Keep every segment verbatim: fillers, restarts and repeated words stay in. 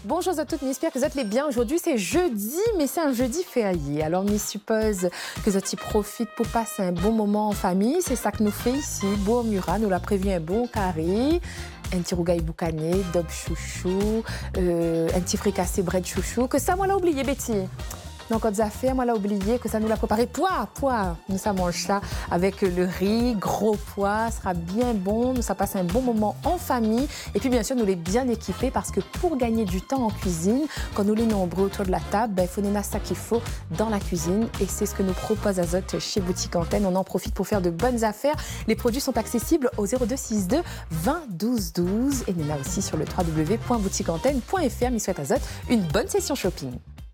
Bonjour à toutes, j'espère que vous êtes bien. Aujourd'hui, c'est jeudi, mais c'est un jeudi férié. Alors, je suppose que vous y profitez pour passer un bon moment en famille. C'est ça que nous fait ici. Beau Murat, nous l'a prévu un bon carré. Un petit rougail boucané, dob chouchou, euh, un petit fricassé bread chouchou. Que ça, moi, l'a oublié, Betty. Donc, autres affaires, moi, l'a oublié que ça nous l'a préparé. Pois, pois. Nous, ça mange ça avec le riz, gros pois. Ça sera bien bon. Nous, ça passe un bon moment en famille. Et puis, bien sûr, nous les bien équipés parce que pour gagner du temps en cuisine, quand nous les nombreux autour de la table, ben, il faut donner ça qu'il faut dans la cuisine. Et c'est ce que nous propose Azot chez Boutique Antenne. On en profite pour faire de bonnes affaires. Les produits sont accessibles au zéro deux soixante-deux vingt douze douze. Et nous là aussi sur le w w w point boutique antenne point f r. Mais souhaite Azot une bonne session shopping.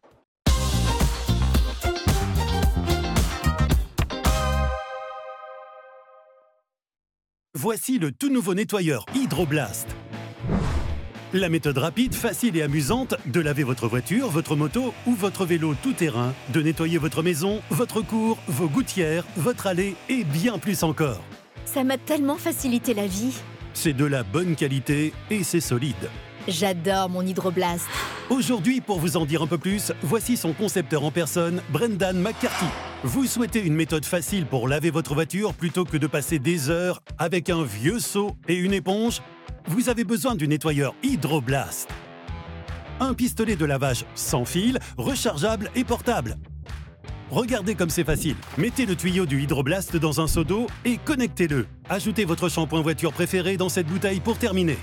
Voici le tout nouveau nettoyeur Hydroblast. La méthode rapide, facile et amusante de laver votre voiture, votre moto ou votre vélo tout-terrain, de nettoyer votre maison, votre cour, vos gouttières, votre allée et bien plus encore. Ça m'a tellement facilité la vie. C'est de la bonne qualité et c'est solide. J'adore mon Hydroblast. Aujourd'hui, pour vous en dire un peu plus, voici son concepteur en personne, Brendan McCarthy. Vous souhaitez une méthode facile pour laver votre voiture plutôt que de passer des heures avec un vieux seau et une éponge? Vous avez besoin du nettoyeur Hydroblast. Un pistolet de lavage sans fil, rechargeable et portable. Regardez comme c'est facile. Mettez le tuyau du Hydroblast dans un seau d'eau et connectez-le. Ajoutez votre shampoing voiture préféré dans cette bouteille pour terminer.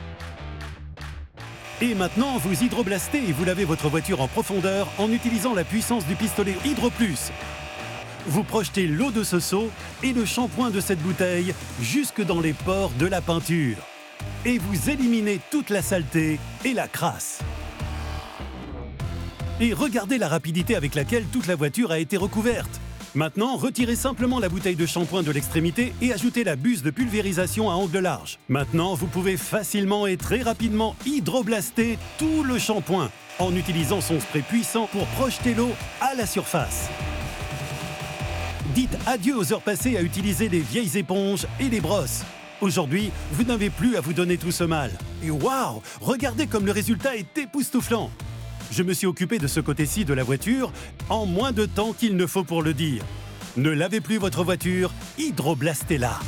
Et maintenant, vous hydroblastez et vous lavez votre voiture en profondeur en utilisant la puissance du pistolet Hydro Plus. Vous projetez l'eau de ce seau et le shampoing de cette bouteille jusque dans les pores de la peinture. Et vous éliminez toute la saleté et la crasse. Et regardez la rapidité avec laquelle toute la voiture a été recouverte. Maintenant, retirez simplement la bouteille de shampoing de l'extrémité et ajoutez la buse de pulvérisation à angle large. Maintenant, vous pouvez facilement et très rapidement hydroblaster tout le shampoing en utilisant son spray puissant pour projeter l'eau à la surface. Dites adieu aux heures passées à utiliser les vieilles éponges et les brosses. Aujourd'hui, vous n'avez plus à vous donner tout ce mal. Et waouh, regardez comme le résultat est époustouflant. Je me suis occupé de ce côté-ci de la voiture en moins de temps qu'il ne faut pour le dire. Ne lavez plus votre voiture, hydroblastez-la.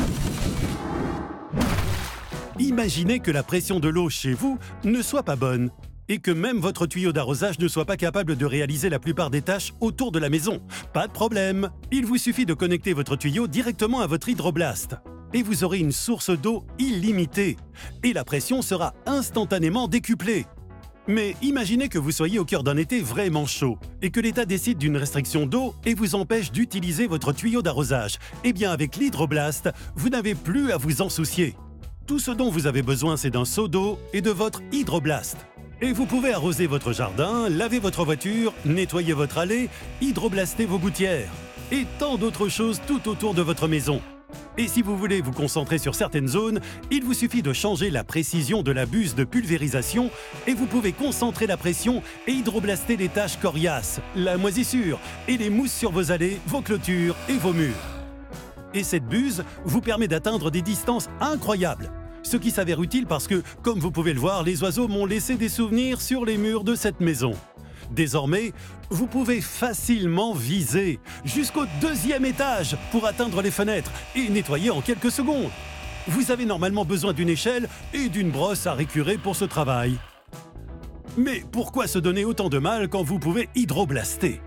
Imaginez que la pression de l'eau chez vous ne soit pas bonne et que même votre tuyau d'arrosage ne soit pas capable de réaliser la plupart des tâches autour de la maison. Pas de problème, il vous suffit de connecter votre tuyau directement à votre Hydroblast. Et vous aurez une source d'eau illimitée. Et la pression sera instantanément décuplée. Mais imaginez que vous soyez au cœur d'un été vraiment chaud et que l'État décide d'une restriction d'eau et vous empêche d'utiliser votre tuyau d'arrosage. Eh bien, avec l'Hydroblast, vous n'avez plus à vous en soucier. Tout ce dont vous avez besoin, c'est d'un seau d'eau et de votre Hydroblast. Et vous pouvez arroser votre jardin, laver votre voiture, nettoyer votre allée, hydroblaster vos gouttières et tant d'autres choses tout autour de votre maison. Et si vous voulez vous concentrer sur certaines zones, il vous suffit de changer la précision de la buse de pulvérisation et vous pouvez concentrer la pression et hydroblaster les taches coriaces, la moisissure et les mousses sur vos allées, vos clôtures et vos murs. Et cette buse vous permet d'atteindre des distances incroyables. Ce qui s'avère utile parce que, comme vous pouvez le voir, les oiseaux m'ont laissé des souvenirs sur les murs de cette maison. Désormais, vous pouvez facilement viser jusqu'au deuxième étage pour atteindre les fenêtres et nettoyer en quelques secondes. Vous avez normalement besoin d'une échelle et d'une brosse à récurer pour ce travail. Mais pourquoi se donner autant de mal quand vous pouvez hydroblaster?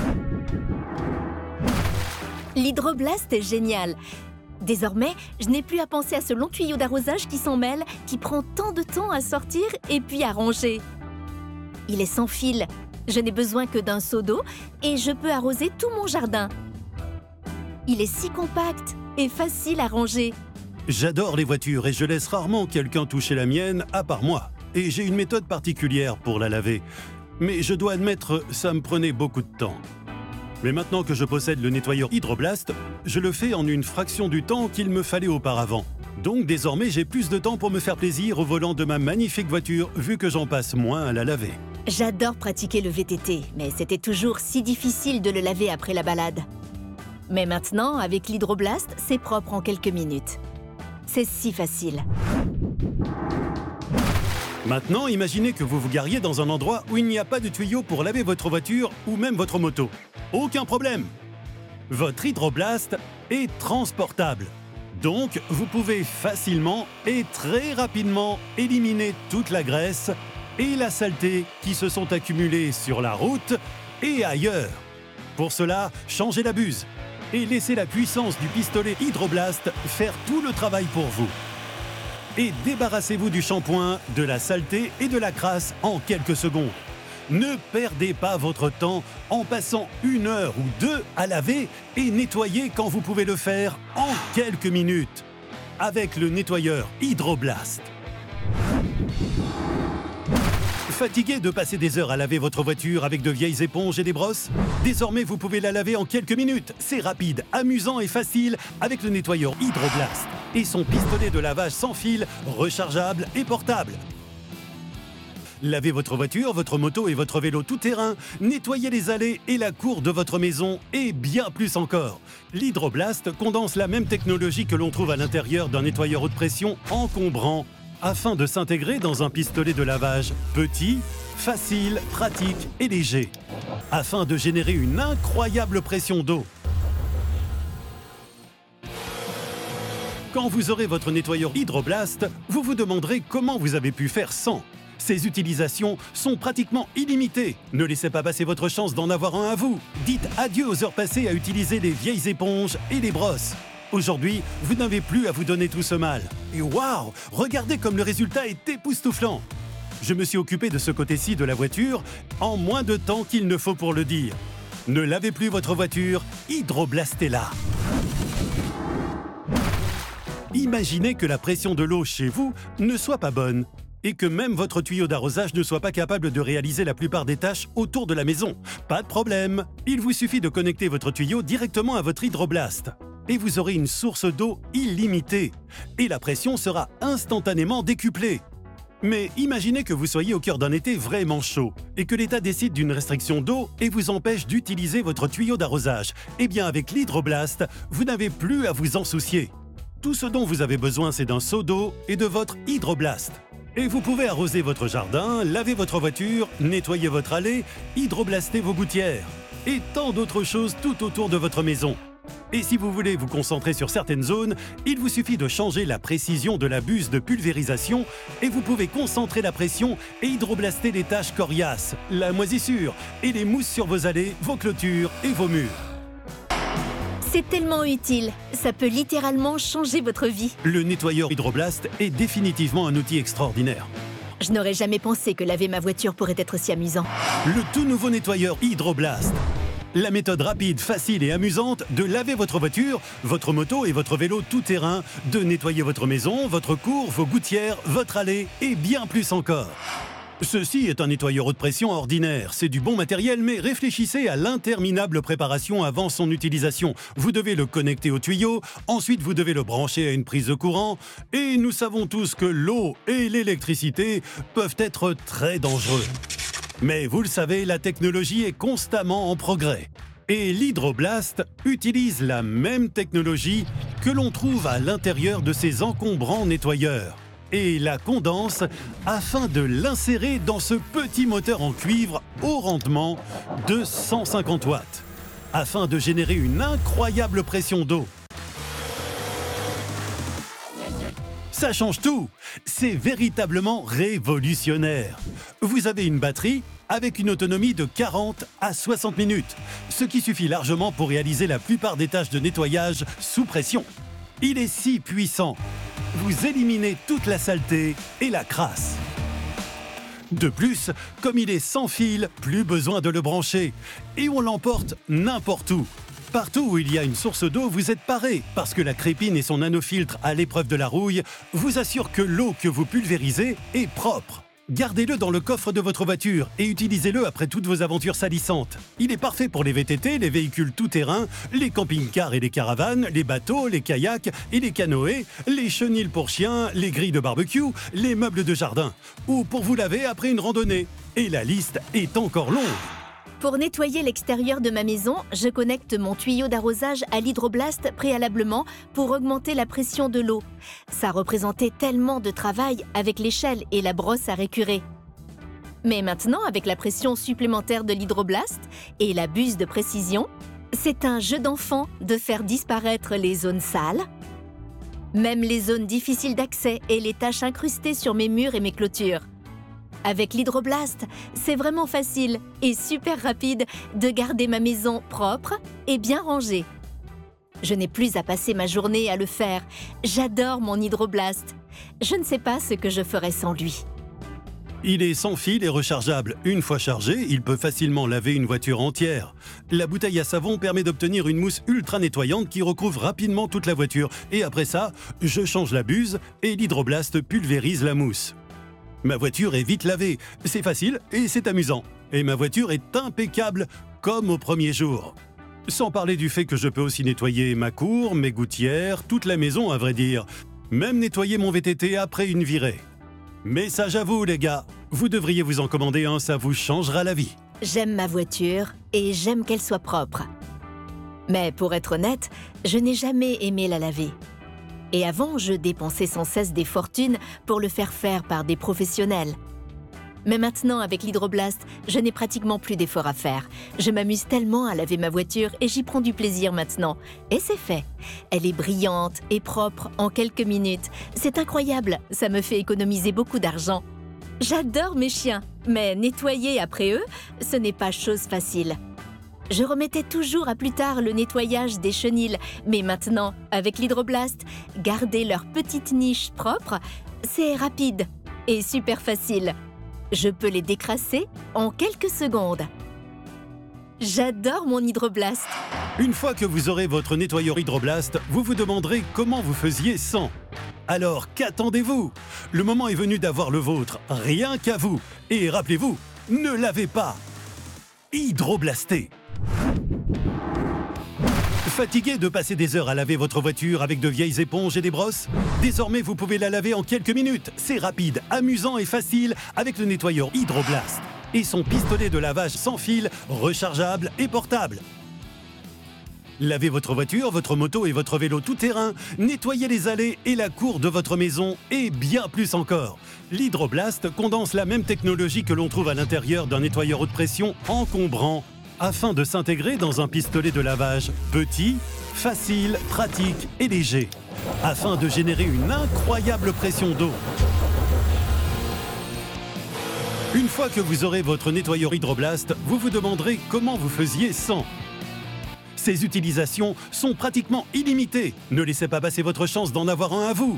L'Hydroblast est génial. Désormais, je n'ai plus à penser à ce long tuyau d'arrosage qui s'en mêle, qui prend tant de temps à sortir et puis à ranger. Il est sans fil. Je n'ai besoin que d'un seau d'eau et je peux arroser tout mon jardin. Il est si compact et facile à ranger. J'adore les voitures et je laisse rarement quelqu'un toucher la mienne à part moi. Et j'ai une méthode particulière pour la laver. Mais je dois admettre, ça me prenait beaucoup de temps. Mais maintenant que je possède le nettoyeur Hydroblast, je le fais en une fraction du temps qu'il me fallait auparavant. Donc désormais, j'ai plus de temps pour me faire plaisir au volant de ma magnifique voiture, vu que j'en passe moins à la laver. J'adore pratiquer le V T T, mais c'était toujours si difficile de le laver après la balade. Mais maintenant, avec l'Hydroblast, c'est propre en quelques minutes. C'est si facile. Maintenant, imaginez que vous vous gariez dans un endroit où il n'y a pas de tuyau pour laver votre voiture ou même votre moto. Aucun problème! Votre Hydroblast est transportable. Donc, vous pouvez facilement et très rapidement éliminer toute la graisse et la saleté qui se sont accumulées sur la route et ailleurs. Pour cela, changez la buse et laissez la puissance du pistolet Hydroblast faire tout le travail pour vous. Et débarrassez-vous du shampoing, de la saleté et de la crasse en quelques secondes. Ne perdez pas votre temps en passant une heure ou deux à laver et nettoyer quand vous pouvez le faire en quelques minutes avec le nettoyeur Hydroblast. Fatigué de passer des heures à laver votre voiture avec de vieilles éponges et des brosses? Désormais, vous pouvez la laver en quelques minutes. C'est rapide, amusant et facile avec le nettoyeur Hydroblast et son pistolet de lavage sans fil, rechargeable et portable. Lavez votre voiture, votre moto et votre vélo tout-terrain, nettoyez les allées et la cour de votre maison et bien plus encore. L'Hydroblast condense la même technologie que l'on trouve à l'intérieur d'un nettoyeur haute pression encombrant afin de s'intégrer dans un pistolet de lavage petit, facile, pratique et léger, afin de générer une incroyable pression d'eau. Quand vous aurez votre nettoyeur Hydroblast, vous vous demanderez comment vous avez pu faire sans. Ces utilisations sont pratiquement illimitées. Ne laissez pas passer votre chance d'en avoir un à vous. Dites adieu aux heures passées à utiliser les vieilles éponges et les brosses. Aujourd'hui, vous n'avez plus à vous donner tout ce mal. Et waouh, regardez comme le résultat est époustouflant. Je me suis occupé de ce côté-ci de la voiture en moins de temps qu'il ne faut pour le dire. Ne lavez plus votre voiture, Hydroblastez-la. Imaginez que la pression de l'eau chez vous ne soit pas bonne et que même votre tuyau d'arrosage ne soit pas capable de réaliser la plupart des tâches autour de la maison. Pas de problème, il vous suffit de connecter votre tuyau directement à votre Hydroblast et vous aurez une source d'eau illimitée et la pression sera instantanément décuplée. Mais imaginez que vous soyez au cœur d'un été vraiment chaud et que l'État décide d'une restriction d'eau et vous empêche d'utiliser votre tuyau d'arrosage. Eh bien avec l'Hydroblast, vous n'avez plus à vous en soucier. Tout ce dont vous avez besoin, c'est d'un seau d'eau et de votre Hydroblast. Et vous pouvez arroser votre jardin, laver votre voiture, nettoyer votre allée, hydroblaster vos gouttières et tant d'autres choses tout autour de votre maison. Et si vous voulez vous concentrer sur certaines zones, il vous suffit de changer la précision de la buse de pulvérisation et vous pouvez concentrer la pression et hydroblaster les taches coriaces, la moisissure et les mousses sur vos allées, vos clôtures et vos murs. C'est tellement utile, ça peut littéralement changer votre vie. Le nettoyeur Hydroblast est définitivement un outil extraordinaire. Je n'aurais jamais pensé que laver ma voiture pourrait être si amusant. Le tout nouveau nettoyeur Hydroblast. La méthode rapide, facile et amusante de laver votre voiture, votre moto et votre vélo tout-terrain, de nettoyer votre maison, votre cour, vos gouttières, votre allée et bien plus encore. Ceci est un nettoyeur haute pression ordinaire. C'est du bon matériel, mais réfléchissez à l'interminable préparation avant son utilisation. Vous devez le connecter au tuyau, ensuite vous devez le brancher à une prise de courant, et nous savons tous que l'eau et l'électricité peuvent être très dangereux. Mais vous le savez, la technologie est constamment en progrès. Et l'Hydroblast utilise la même technologie que l'on trouve à l'intérieur de ces encombrants nettoyeurs et la condense afin de l'insérer dans ce petit moteur en cuivre haut rendement de cent cinquante watts, afin de générer une incroyable pression d'eau. Ça change tout! C'est véritablement révolutionnaire. Vous avez une batterie avec une autonomie de quarante à soixante minutes, ce qui suffit largement pour réaliser la plupart des tâches de nettoyage sous pression. Il est si puissant. Vous éliminez toute la saleté et la crasse. De plus, comme il est sans fil, plus besoin de le brancher. Et on l'emporte n'importe où. Partout où il y a une source d'eau, vous êtes paré, parce que la crépine et son nanofiltre à l'épreuve de la rouille vous assurent que l'eau que vous pulvérisez est propre. Gardez-le dans le coffre de votre voiture et utilisez-le après toutes vos aventures salissantes. Il est parfait pour les V T T, les véhicules tout-terrain, les camping-cars et les caravanes, les bateaux, les kayaks et les canoës, les chenils pour chiens, les grilles de barbecue, les meubles de jardin, ou pour vous laver après une randonnée. Et la liste est encore longue. Pour nettoyer l'extérieur de ma maison, je connecte mon tuyau d'arrosage à l'hydroblast préalablement pour augmenter la pression de l'eau. Ça représentait tellement de travail avec l'échelle et la brosse à récurer. Mais maintenant, avec la pression supplémentaire de l'hydroblast et la buse de précision, c'est un jeu d'enfant de faire disparaître les zones sales, même les zones difficiles d'accès et les taches incrustées sur mes murs et mes clôtures. Avec l'hydroblast, c'est vraiment facile et super rapide de garder ma maison propre et bien rangée. Je n'ai plus à passer ma journée à le faire. J'adore mon hydroblast. Je ne sais pas ce que je ferais sans lui. Il est sans fil et rechargeable. Une fois chargé, il peut facilement laver une voiture entière. La bouteille à savon permet d'obtenir une mousse ultra nettoyante qui recouvre rapidement toute la voiture. Et après ça, je change la buse et l'hydroblast pulvérise la mousse. Ma voiture est vite lavée. C'est facile et c'est amusant. Et ma voiture est impeccable, comme au premier jour. Sans parler du fait que je peux aussi nettoyer ma cour, mes gouttières, toute la maison à vrai dire. Même nettoyer mon V T T après une virée. Message à vous les gars, vous devriez vous en commander un, ça vous changera la vie. J'aime ma voiture et j'aime qu'elle soit propre. Mais pour être honnête, je n'ai jamais aimé la laver. Et avant, je dépensais sans cesse des fortunes pour le faire faire par des professionnels. Mais maintenant, avec l'hydroblast, je n'ai pratiquement plus d'efforts à faire. Je m'amuse tellement à laver ma voiture et j'y prends du plaisir maintenant. Et c'est fait. Elle est brillante et propre en quelques minutes. C'est incroyable, ça me fait économiser beaucoup d'argent. J'adore mes chiens, mais nettoyer après eux, ce n'est pas chose facile. Je remettais toujours à plus tard le nettoyage des chenils, mais maintenant, avec l'hydroblast, garder leur petite niche propre, c'est rapide et super facile. Je peux les décrasser en quelques secondes. J'adore mon hydroblast. Une fois que vous aurez votre nettoyeur hydroblast, vous vous demanderez comment vous faisiez sans. Alors qu'attendez-vous? Le moment est venu d'avoir le vôtre, rien qu'à vous. Et rappelez-vous, ne lavez pas. Hydroblastez. Fatigué de passer des heures à laver votre voiture avec de vieilles éponges et des brosses? Désormais, vous pouvez la laver en quelques minutes. C'est rapide, amusant et facile avec le nettoyeur Hydroblast et son pistolet de lavage sans fil, rechargeable et portable. Lavez votre voiture, votre moto et votre vélo tout-terrain, nettoyez les allées et la cour de votre maison et bien plus encore. L'Hydroblast condense la même technologie que l'on trouve à l'intérieur d'un nettoyeur haute pression encombrant, afin de s'intégrer dans un pistolet de lavage petit, facile, pratique et léger, afin de générer une incroyable pression d'eau. Une fois que vous aurez votre nettoyeur Hydroblast, vous vous demanderez comment vous faisiez sans. Ces utilisations sont pratiquement illimitées. Ne laissez pas passer votre chance d'en avoir un à vous.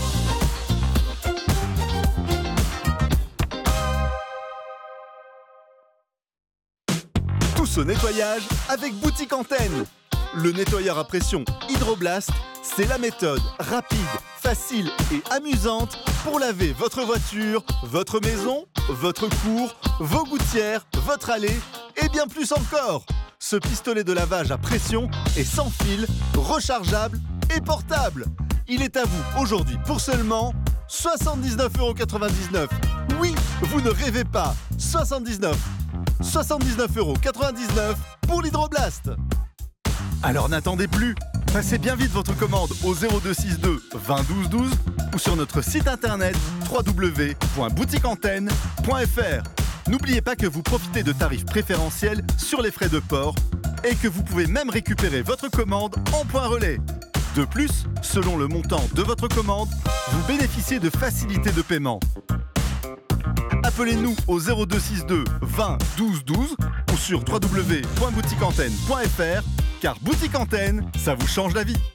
Tous au nettoyage avec Boutique Antenne. Le nettoyeur à pression Hydroblast, c'est la méthode rapide, facile et amusante pour laver votre voiture, votre maison, votre cour, vos gouttières, votre allée et bien plus encore. Ce pistolet de lavage à pression est sans fil, rechargeable et portable. Il est à vous aujourd'hui pour seulement soixante-dix-neuf euros quatre-vingt-dix-neuf. Oui, vous ne rêvez pas, soixante-dix-neuf. soixante-dix-neuf euros quatre-vingt-dix-neuf pour l'Hydroblast. Alors n'attendez plus, passez bien vite votre commande au zéro deux six deux vingt douze douze ou sur notre site internet w w w point boutique antenne point f r. N'oubliez pas que vous profitez de tarifs préférentiels sur les frais de port et que vous pouvez même récupérer votre commande en point relais. De plus, selon le montant de votre commande, vous bénéficiez de facilités de paiement. Appelez-nous au zéro deux six deux vingt douze douze ou sur w w w point boutique antenne point f r car Boutique Antenne, ça vous change la vie.